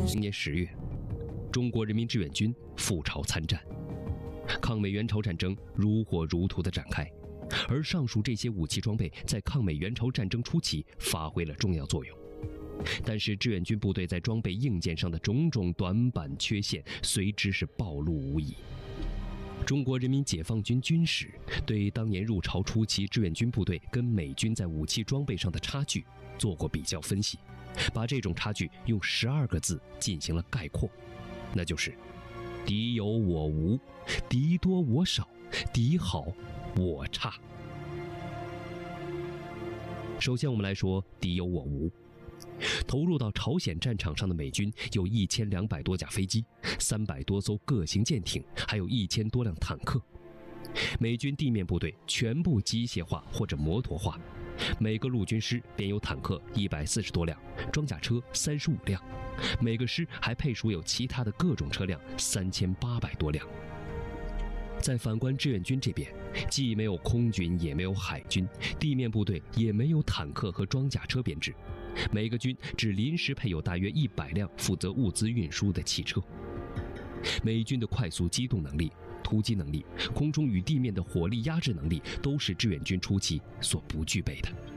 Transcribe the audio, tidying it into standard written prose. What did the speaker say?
今年10月，中国人民志愿军赴朝参战，抗美援朝战争如火如荼地展开，而上述这些武器装备在抗美援朝战争初期发挥了重要作用。但是志愿军部队在装备硬件上的种种短板缺陷随之是暴露无遗。中国人民解放军军史对当年入朝初期志愿军部队跟美军在武器装备上的差距做过比较分析，把这种差距用12个字进行了概括，那就是敌有我无，敌多我少，敌好我差。首先我们来说敌有我无。投入到朝鲜战场上的美军有1200多架飞机，300多艘各型舰艇，还有1000多辆坦克。美军地面部队全部机械化或者摩托化，每个陆军师便有坦克140多辆，装甲车35辆，每个师还配属有其他的各种车辆3800多辆。再反观志愿军这边，既没有空军，也没有海军，地面部队也没有坦克和装甲车编制，每个军只临时配有大约100辆负责物资运输的汽车。美军的快速机动能力、突击能力、空中与地面的火力压制能力都是志愿军初期所不具备的。